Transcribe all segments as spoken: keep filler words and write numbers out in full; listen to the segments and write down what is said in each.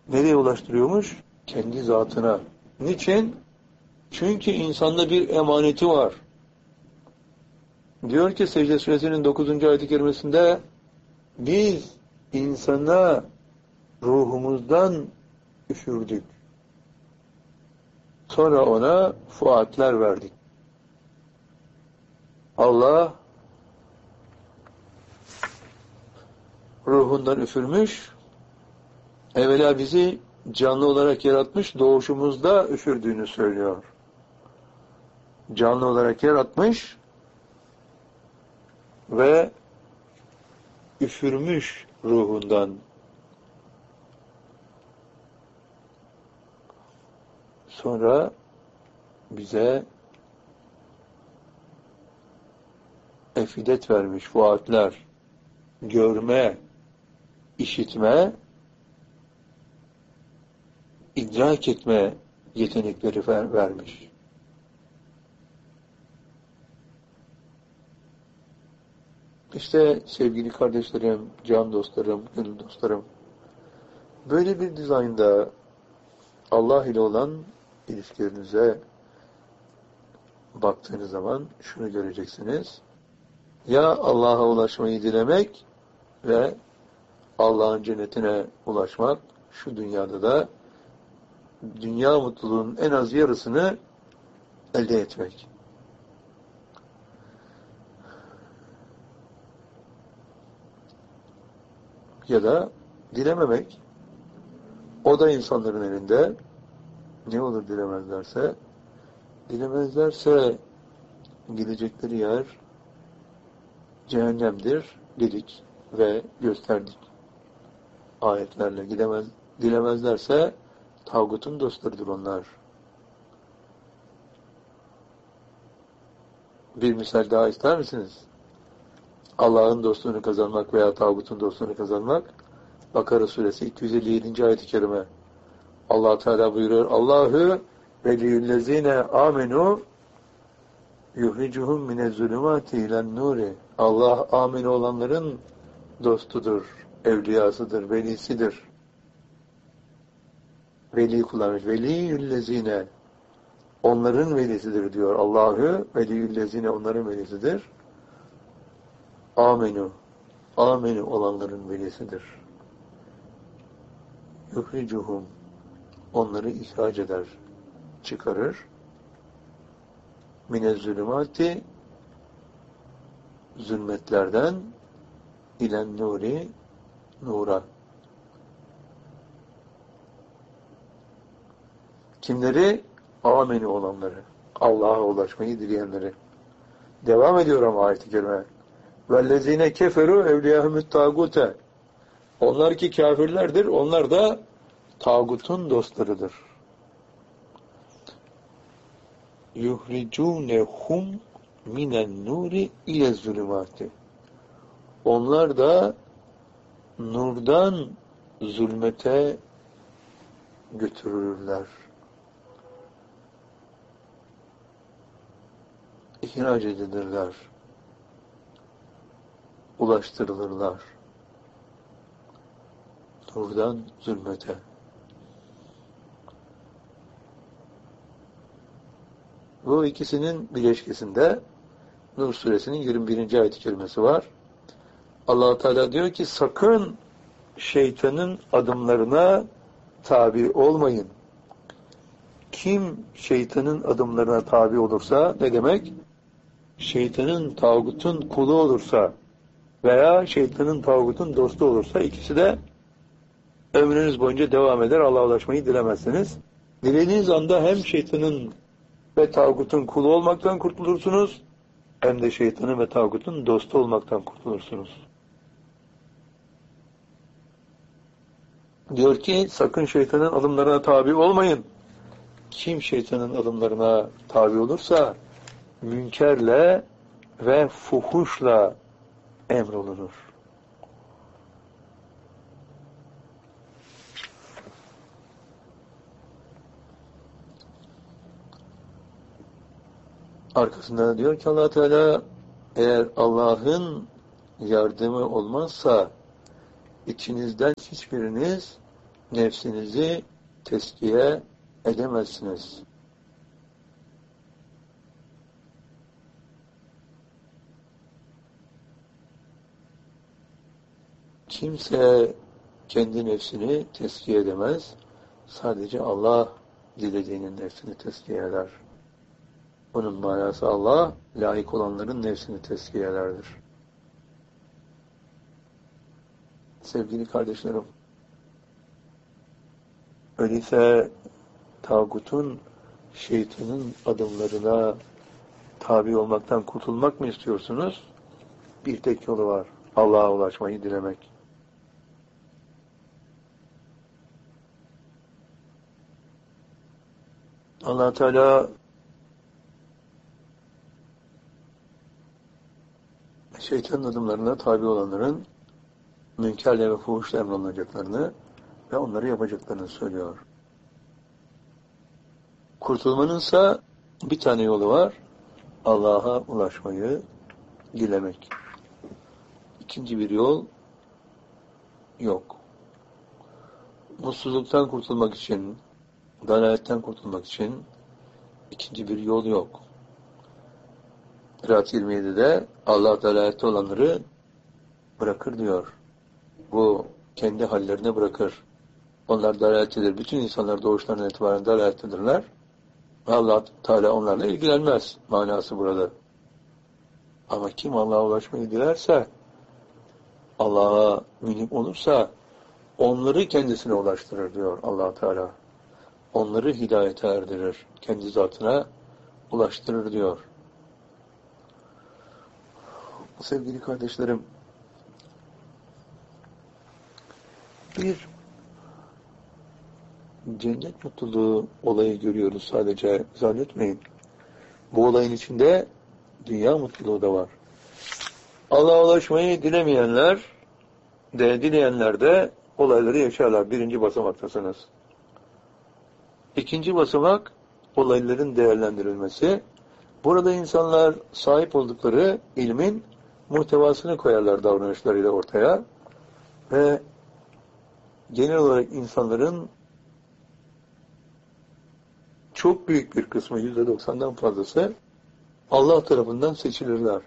Nereye ulaştırıyormuş? Kendi zatına. Niçin? Çünkü insanda bir emaneti var. Diyor ki Secde Suresinin dokuzuncu ayet-i kerimesinde biz insana ruhumuzdan üfürdük. Sonra ona fuatler verdik. Allah ruhundan üfürmüş, evvela bizi canlı olarak yaratmış, doğuşumuzda üfürdüğünü söylüyor. Canlı olarak yaratmış ve üfürmüş ruhundan. Sonra bize efidet vermiş, fuatler, görme, işitme, idrak etme yetenekleri ver, vermiş. İşte sevgili kardeşlerim, can dostlarım, gönül dostlarım, böyle bir dizaynda Allah ile olan ilişkilerinize baktığınız zaman şunu göreceksiniz. Ya Allah'a ulaşmayı dilemek ve Allah'ın cennetine ulaşmak, şu dünyada da dünya mutluluğunun en az yarısını elde etmek. Ya da dilememek. O da insanların elinde. Ne olur dilemezlerse? Dilemezlerse gidecekleri yer cehennemdir dedik ve gösterdik. Ayetlerle gidemez, dilemezlerse tağutun dostlarıdır onlar. Bir misal daha ister misiniz? Allah'ın dostluğunu kazanmak veya tağutun dostluğunu kazanmak. Bakara suresi iki yüz elli yedinci ayet-i kerime. Allah Teala buyuruyor. Allahu veliyüllezine amenu yuhricuhum minez-zulümati ilen-nuri. Allah amin olanların dostudur, evliyasıdır, velisidir. Veli kullanmış. Veliyüllezine onların velisidir diyor. Allahu veliyüllezine onların velisidir. Amenu amenu olanların velisidir. Yuhricuhum onları ihraç eder, çıkarır. Minezzülümati zulmetlerden ilen nuri nura. Kimleri? Ameni olanları. Allah'a ulaşmayı dileyenleri. Devam ediyor ama ayet-i kerime. Vellezine keferu evliyahumut tagute. Onlar ki kafirlerdir, onlar da tağutun dostlarıdır. Yuhricunehum minen nuri ile zulümati. Onlar da nurdan zulmete götürürler. İhraç edilirler. Ulaştırılırlar. Nurdan zulmete. Bu ikisinin bileşkesinde Nur suresinin yirmi birinci ayet-i kerimesi var. Allah Teala diyor ki sakın şeytanın adımlarına tabi olmayın. Kim şeytanın adımlarına tabi olursa ne demek? Şeytanın tağutun kulu olursa veya şeytanın tağutun dostu olursa ikisi de ömrünüz boyunca devam eder. Allah'a ulaşmayı dilemezsiniz. Dilediğiniz anda hem şeytanın ve tağutun kulu olmaktan kurtulursunuz hem de şeytanın ve tağutun dostu olmaktan kurtulursunuz. Diyor ki sakın şeytanın adımlarına tabi olmayın. Kim şeytanın adımlarına tabi olursa münkerle ve fuhuşla emrolunur. Arkasında diyor ki Allah Teala eğer Allah'ın yardımı olmazsa içinizden hiçbiriniz nefsinizi tezkiye edemezsiniz. Kimse kendi nefsini tezkiye edemez. Sadece Allah dilediğinin nefsini tezkiye eder. Bunun manası Allah, layık olanların nefsini tezkiye ederdir. Sevgili kardeşlerim, öyleyse tağutun, şeytanın adımlarına tabi olmaktan kurtulmak mı istiyorsunuz? Bir tek yolu var. Allah'a ulaşmayı dilemek. Allah Teala şeytanın adımlarına tabi olanların münkerle ve fuhuşla emrolunacaklarını ve onları yapacaklarını söylüyor. Kurtulmanınsa bir tane yolu var. Allah'a ulaşmayı dilemek. İkinci bir yol yok. Mutsuzluktan kurtulmak için, dalaletten kurtulmak için ikinci bir yol yok. Kıraat yirmi yedide Allah dalalette olanları bırakır diyor. Bu kendi hallerine bırakır. Onlar dalalettedir. Bütün insanlar doğuşlarından itibaren dalalettedirler. Allah Teala onlarla ilgilenmez manası burada. Ama kim Allah'a ulaşmayı dilerse, Allah'a münip olursa onları kendisine ulaştırır diyor Allah Teala. Onları hidayete erdirir. Kendi zatına ulaştırır diyor. Sevgili kardeşlerim, bir cennet mutluluğu olayı görüyoruz sadece, zannetmeyin. Bu olayın içinde dünya mutluluğu da var. Allah'a ulaşmayı dilemeyenler de, dileyenler de olayları yaşarlar. Birinci basamaktasınız. İkinci basamak, olayların değerlendirilmesi. Burada insanlar sahip oldukları ilmin muhtevasını koyarlar davranışlarıyla ortaya ve genel olarak insanların çok büyük bir kısmı, yüzde doksandan fazlası Allah tarafından seçilirler.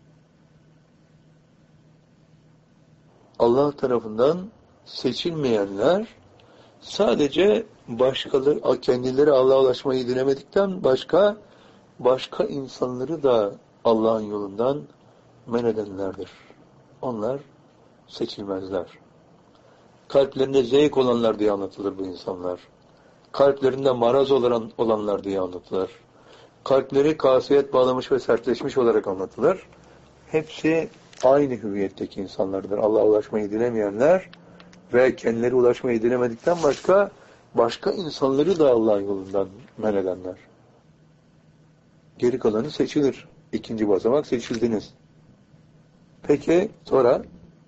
Allah tarafından seçilmeyenler sadece başkaları, kendileri Allah'a ulaşmayı dilemedikten başka başka insanları da Allah'ın yolundan men edenlerdir. Onlar seçilmezler. Kalplerinde zevk olanlar diye anlatılır bu insanlar. Kalplerinde maraz olan, olanlar diye anlatılır. Kalpleri kasiyet bağlamış ve sertleşmiş olarak anlatılır. Hepsi aynı hüviyetteki insanlardır. Allah'a ulaşmayı dilemeyenler ve kendileri ulaşmayı dilemedikten başka başka insanları da Allah'ın yolundan men edenler. Geri kalanı seçilir. İkinci basamak, seçildiniz. Peki sonra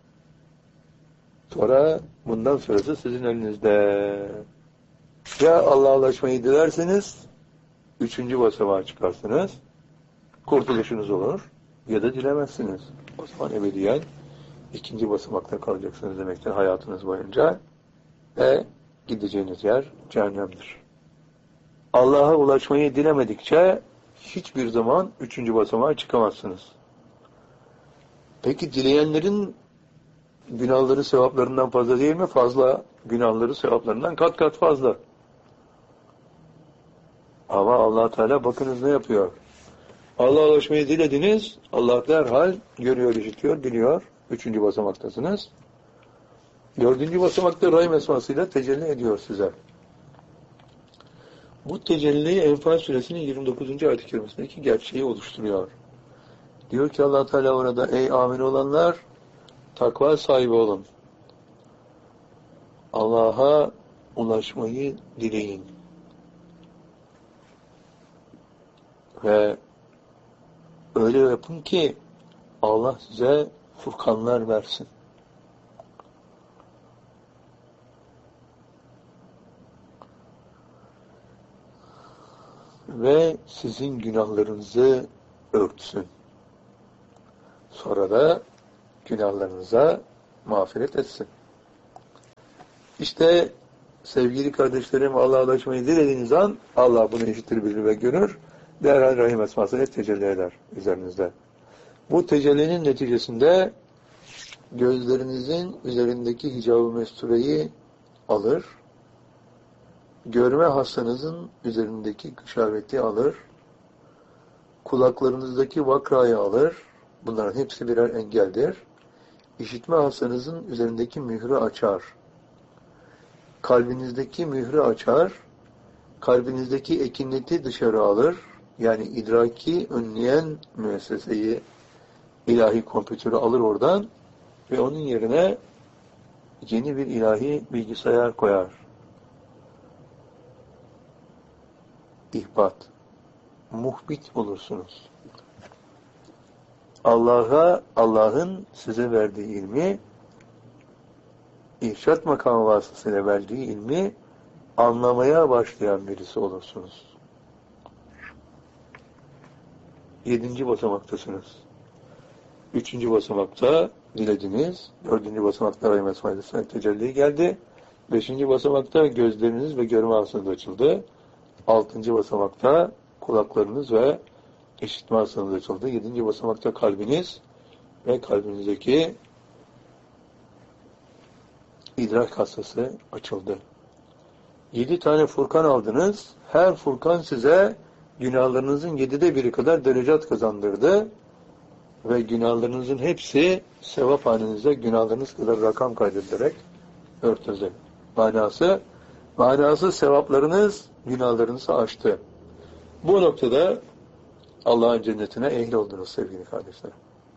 sonra bundan sonrası sizin elinizde. Ya Allah'a ulaşmayı dilerseniz üçüncü basamağa çıkarsınız. Kurtuluşunuz olur. Ya da dilemezsiniz. O zaman ebediyen ikinci basamakta kalacaksınız demektir hayatınız boyunca. Ve gideceğiniz yer cehennemdir. Allah'a ulaşmayı dilemedikçe hiçbir zaman üçüncü basamağa çıkamazsınız. Peki dileyenlerin günahları sevaplarından fazla değil mi? Fazla. Günahları sevaplarından kat kat fazla. Ama Allah Teala bakınız ne yapıyor? Allah'a ulaşmayı dilediniz. Allah derhal görüyor, işitiyor, biliyor. Üçüncü basamaktasınız. Dördüncü basamakta Rahim esmasıyla tecelli ediyor size. Bu tecelli Enfal suresinin yirmi dokuzuncu ayet-i kerimesindeki gerçeği oluşturuyor. Diyor ki Allah Teala orada, ey amin olanlar, takva sahibi olun. Allah'a ulaşmayı dileyin. Ve öyle yapın ki Allah size furkanlar versin. Ve sizin günahlarınızı örtsün. Sonra da günahlarınıza mağfiret etsin. İşte sevgili kardeşlerim, Allah'a ulaşmayı dilediğiniz an Allah bunu eşittir, bilir ve görür. Derhal Rahim esmasıyla tecelli eder üzerinizde. Bu tecellinin neticesinde gözlerinizin üzerindeki hicab-ı mestureyi alır, görme hastanızın üzerindeki kışaveti alır, kulaklarınızdaki vakrayı alır, bunların hepsi birer engeldir. İşitme hastanızın üzerindeki mührü açar, kalbinizdeki mührü açar, kalbinizdeki ekineti dışarı alır, yani idraki önleyen müesseseyi, ilahi kompütörü alır oradan ve onun yerine yeni bir ilahi bilgisayar koyar. İhbat. Muhbit olursunuz. Allah'a, Allah'ın size verdiği ilmi, irşat makamı vasıtasıyla verdiği ilmi anlamaya başlayan birisi olursunuz. Yedinci basamaktasınız. Üçüncü basamakta dilediniz. Dördüncü basamakta Rahim Esmail'de tecelli geldi. Beşinci basamakta gözleriniz ve görme hastanız açıldı. Altıncı basamakta kulaklarınız ve işitme hastanız açıldı. Yedinci basamakta kalbiniz ve kalbinizdeki idrak hastası açıldı. Yedi tane Furkan aldınız. Her Furkan size günahlarınızın yedide biri kadar derecat kazandırdı. Ve günahlarınızın hepsi sevap halinize günahlarınız kadar rakam kaydedilerek örtüldü. Manası, manası sevaplarınız günahlarınızı aştı. Bu noktada Allah'ın cennetine ehil oldunuz sevgili kardeşlerim.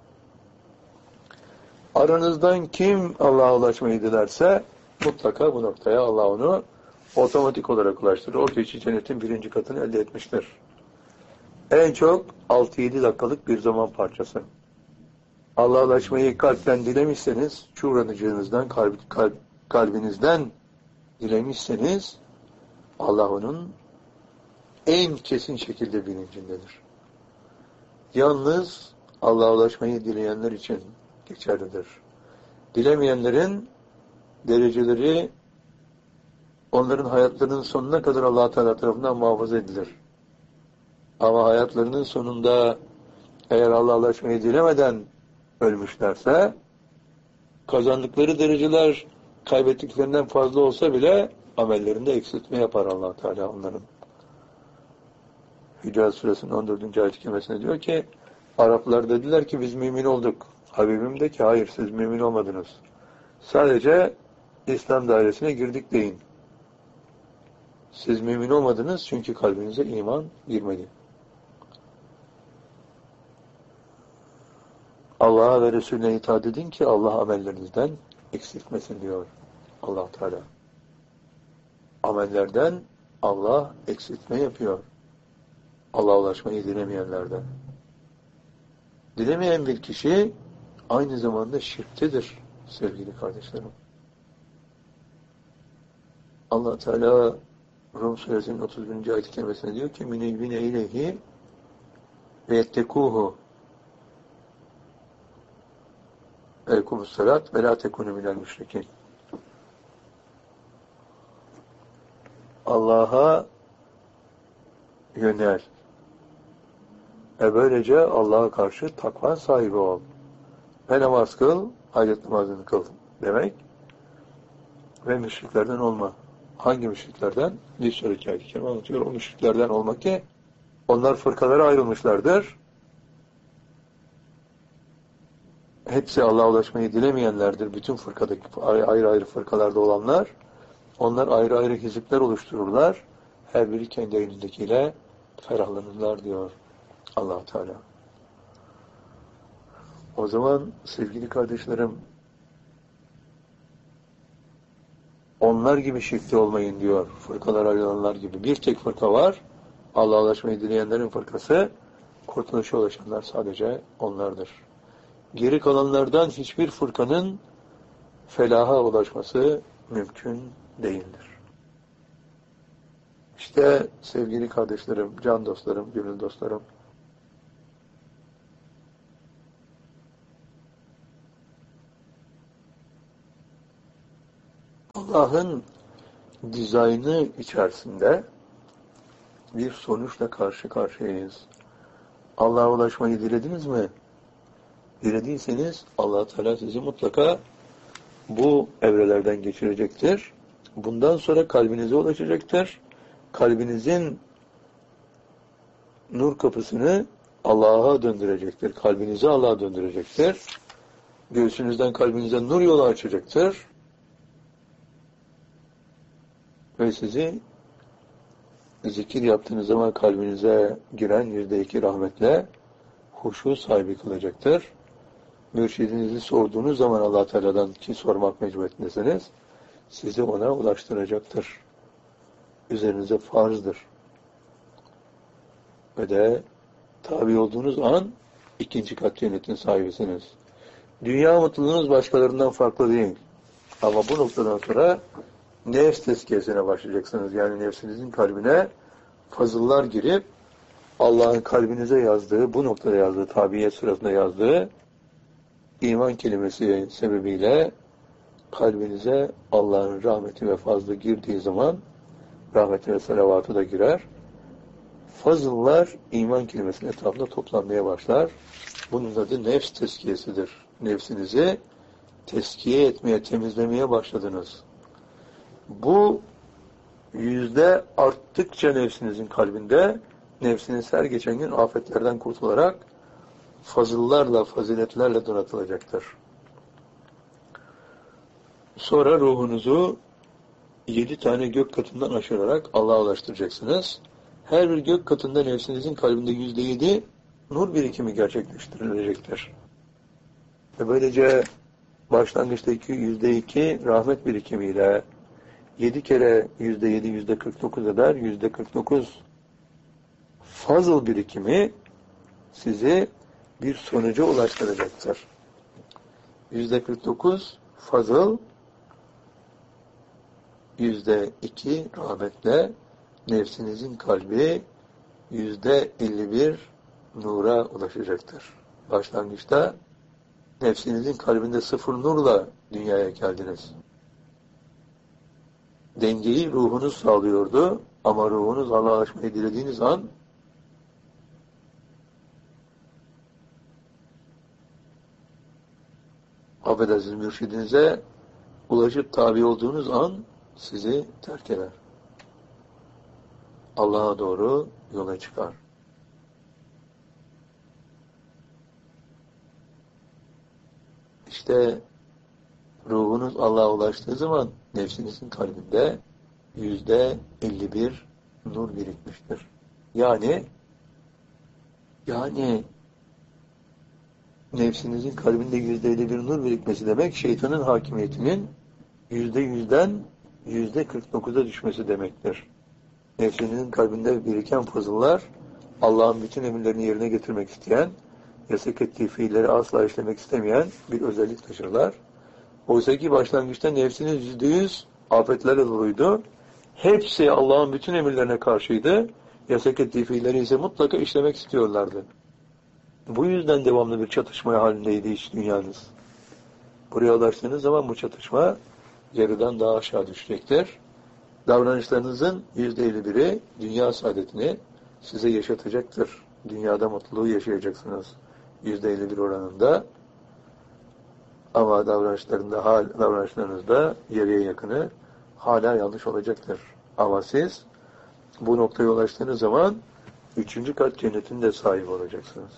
Aranızdan kim Allah'a ulaşmayı dilerse mutlaka bu noktaya Allah onu otomatik olarak ulaştırır. Orta içi cennetin birinci katını elde etmiştir. En çok altı yedi dakikalık bir zaman parçası. Allah'a ulaşmayı kalpten dilemişseniz, şuuranıcınızdan, kalb, kalb, kalbinizden dilemişseniz, Allah onun en kesin şekilde bilincindedir. Yalnız Allah'a ulaşmayı dileyenler için geçerlidir. Dilemeyenlerin dereceleri onların hayatlarının sonuna kadar Allah Teala tarafından muhafaza edilir. Ama hayatlarının sonunda eğer Allah'a ulaşmayı dilemeden ölmüşlerse kazandıkları dereceler kaybettiklerinden fazla olsa bile amellerinde eksiltme yapar Allah Teala onların. Hücurat Suresinin on dördüncü ayet-i kerimesinde diyor ki Araplar dediler ki biz mümin olduk. Habibim de ki hayır siz mümin olmadınız. Sadece İslam dairesine girdik deyin. Siz mümin olmadınız çünkü kalbinize iman girmedi. Allah'a ve Resulüne itaat edin ki Allah amellerinizden eksiltmesin diyor Allah Teala. Amellerden Allah eksiltme yapıyor. Allah'a ulaşmayı dilemeyenlerden. Dilemeyen bir kişi aynı zamanda şirktedir sevgili kardeşlerim. Allah Teala Rum Suresinin otuz birinci ayet-i kerimesinde diyor ki minevvine ileyhi ve yettekuhu Elkumussalat ve la tekunu minel müşrikin. Allah'a yönel. E böylece Allah'a karşı takva sahibi ol. Ve namaz kıl, hacet namazını kıl demek. Ve müşriklerden olma. Hangi müşriklerden? Bir sonraki ayet-i kerime anlatıyor. O müşriklerden olmak ki onlar fırkalara ayrılmışlardır. Hepsi Allah'a ulaşmayı dilemeyenlerdir. Bütün fırkadaki ayrı ayrı fırkalarda olanlar. Onlar ayrı ayrı hizipler oluştururlar. Her biri kendi elindekiyle ferahlanırlar diyor Allah Teala. O zaman sevgili kardeşlerim onlar gibi şirkte olmayın diyor. Fırkalar ayrılanlar gibi. Bir tek fırka var. Allah'a ulaşmayı dileyenlerin fırkası. Kurtuluşa ulaşanlar sadece onlardır. Geri kalanlardan hiçbir fırkanın felaha ulaşması mümkün değildir. İşte sevgili kardeşlerim, can dostlarım, gönül dostlarım, Allah'ın dizaynı içerisinde bir sonuçla karşı karşıyayız. Allah'a ulaşmayı dilediniz mi? Dilediyseniz Allah Teala sizi mutlaka bu evrelerden geçirecektir. Bundan sonra kalbinize ulaşacaktır. Kalbinizin nur kapısını Allah'a döndürecektir. Kalbinizi Allah'a döndürecektir. Göğsünüzden kalbinize nur yolu açacaktır. Ve sizi zikir yaptığınız zaman kalbinize giren yüzde iki rahmetle huşu sahibi kılacaktır. Mürşidinizi sorduğunuz zaman Allah Teala'dan ki sormak mecburiyetindesiniz, sizi ona ulaştıracaktır. Üzerinize farzdır. Ve de tabi olduğunuz an ikinci kat cennetin sahibisiniz. Dünya mutluluğunuz başkalarından farklı değil. Ama bu noktadan sonra nefs tezkiyesine başlayacaksınız. Yani nefsinizin kalbine fazıllar girip Allah'ın kalbinize yazdığı, bu noktada yazdığı, tabiyet sırasında yazdığı iman kelimesi sebebiyle kalbinize Allah'ın rahmeti ve fazlı girdiği zaman rahmeti ve salavatı da girer. Fazıllar iman kelimesinin etrafında toplanmaya başlar. Bunun adı nefs tezkiyesidir. Nefsinizi tezkiye etmeye, temizlemeye başladınız. Bu yüzde arttıkça nefsinizin kalbinde, nefsiniz her geçen gün afetlerden kurtularak fazıllarla, faziletlerle donatılacaktır. Sonra ruhunuzu yedi tane gök katından aşırarak Allah'a ulaştıracaksınız. Her bir gök katında nefsinizin kalbinde yüzde yedi nur birikimi gerçekleştirilecektir. Ve böylece başlangıçtaki yüzde iki rahmet birikimiyle yedi kere yüzde yedi, yüzde kırk dokuz eder. Yüzde kırk dokuz fazıl birikimi sizi bir sonuca ulaştıracaktır. Yüzde kırk dokuz fazıl, yüzde iki rahmetle nefsinizin kalbi yüzde elli bir nura ulaşacaktır. Başlangıçta nefsinizin kalbinde sıfır nurla dünyaya geldiniz. Dengeyi ruhunuz sağlıyordu ama ruhunuz Allah'a ulaşmayı dilediğiniz an affedersiniz mürşidinize ulaşıp tabi olduğunuz an sizi terk eder. Allah'a doğru yola çıkar. İşte ruhunuz Allah'a ulaştığı zaman nefsinizin kalbinde yüzde elli bir nur birikmiştir. Yani yani nefsinizin kalbinde yüzde elli bir nur birikmesi demek şeytanın hakimiyetinin yüzde yüzden yüzde kırk dokuza düşmesi demektir. Nefsinizin kalbinde biriken fazıllar Allah'ın bütün emirlerini yerine getirmek isteyen, yasak ettiği fiilleri asla işlemek istemeyen bir özellik taşırlar. Oysa ki başlangıçta nefsiniz yüzde yüz afetlerle doluydu. Hepsi Allah'ın bütün emirlerine karşıydı. Yasak ettiği fiilleri ise mutlaka işlemek istiyorlardı. Bu yüzden devamlı bir çatışma halindeydi iç dünyanız. Buraya ulaştığınız zaman bu çatışma yarıdan daha aşağı düşecektir. Davranışlarınızın yüzde elli biri dünya saadetini size yaşatacaktır. Dünyada mutluluğu yaşayacaksınız. yüzde elli bir oranında. Ama davranışlarında, hal, davranışlarınızda yarıya yakını hala yanlış olacaktır. Ama siz bu noktaya ulaştığınız zaman üçüncü kat cennetin de sahibi olacaksınız.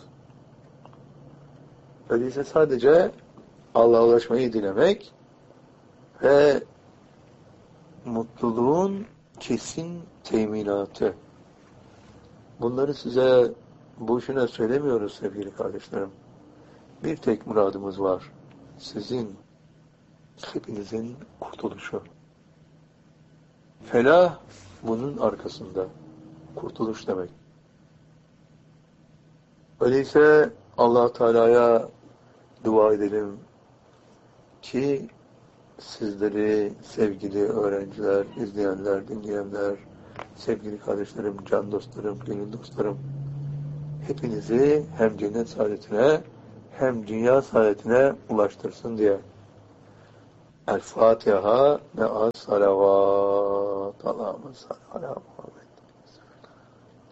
Öyleyse sadece Allah'a ulaşmayı dilemek ve mutluluğun kesin teminatı. Bunları size boşuna söylemiyoruz sevgili kardeşlerim. Bir tek muradımız var. Sizin, hepinizin kurtuluşu. Felah bunun arkasında. Kurtuluş demek. Öyleyse Allah Teala'ya dua edelim ki sizleri sevgili öğrenciler, izleyenler, dinleyenler, sevgili kardeşlerim, can dostlarım, gönül dostlarım, hepinizi hem cennet saadetine hem dünya saadetine ulaştırsın diye. El Fatiha ve as-salavat. Allahümme salli ala Muhammed.